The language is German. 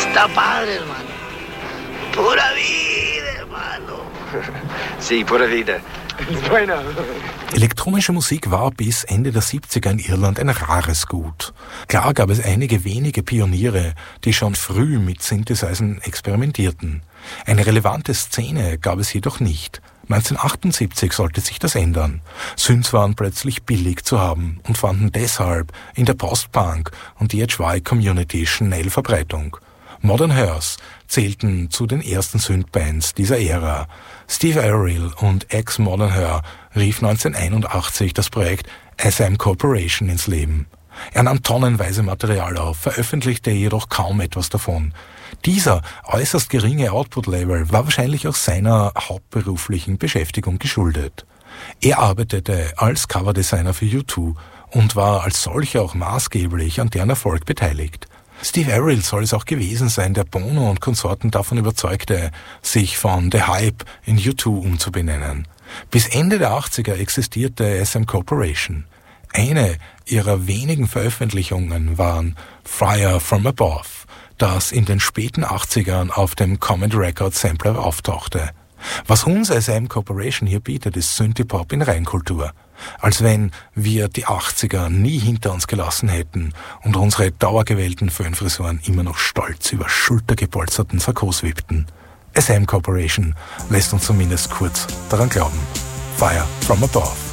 Sta padre, hermano. Pura vida, hermano. Sí, pura vida. Bueno. Elektronische Musik war bis Ende der 70er in Irland ein rares Gut. Klar gab es einige wenige Pioniere, die schon früh mit Synthesizern experimentierten. Eine relevante Szene gab es jedoch nicht. 1978 sollte sich das ändern. Synths waren plötzlich billig zu haben und fanden deshalb in der Post-Punk- und DIY-Community schnell Verbreitung. Modern Hearse zählten zu den ersten Synth-Bands dieser Ära. Steve Averill und ex-Modern Hearse rief 1981 das Projekt SM Corporation ins Leben. Er nahm tonnenweise Material auf, veröffentlichte jedoch kaum etwas davon. Dieser äußerst geringe Output-Level war wahrscheinlich auch seiner hauptberuflichen Beschäftigung geschuldet. Er arbeitete als Coverdesigner für U2 und war als solcher auch maßgeblich an deren Erfolg beteiligt. Steve Averill soll es auch gewesen sein, der Bono und Konsorten davon überzeugte, sich von The Hype in U2 umzubenennen. Bis Ende der 80er existierte SM Corporation. Eine ihrer wenigen Veröffentlichungen waren Fire From Above, das in den späten 80ern auf dem Comet Records Sampler auftauchte. Was uns SM Corporation hier bietet, ist Synthie-Pop in Reinkultur. Als wenn wir die 80er nie hinter uns gelassen hätten und unsere dauergewählten Föhnfrisuren immer noch stolz über schultergepolsterten Sakkos wippten. SM Corporation lässt uns zumindest kurz daran glauben. Fire From Above.